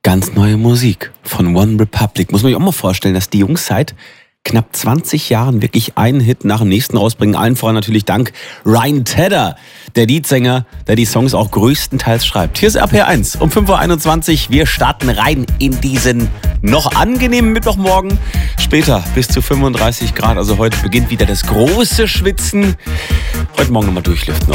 Ganz neue Musik von One Republic. Muss man sich auch mal vorstellen, dass die Jungs seit knapp 20 Jahren wirklich einen Hit nach dem nächsten rausbringen. Allen voran natürlich dank Ryan Tedder, der Leadsänger, der die Songs auch größtenteils schreibt. Hier ist RPR1 um 5.21 Uhr. Wir starten rein in diesen noch angenehmen Mittwochmorgen. Später bis zu 35 Grad. Also heute beginnt wieder das große Schwitzen. Heute Morgen nochmal durchlüften, oder?